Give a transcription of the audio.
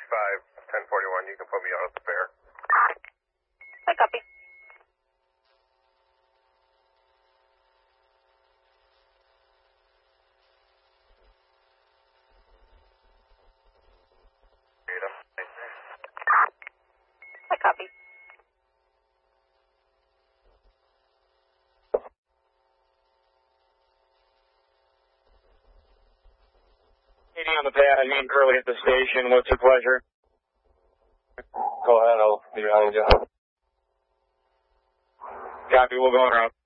1041, you can put me on a spare. I copy. I copy. Meeting on the pad, meeting early at the station. What's your pleasure? Go ahead, I'll be behind you. Copy, we'll go on route.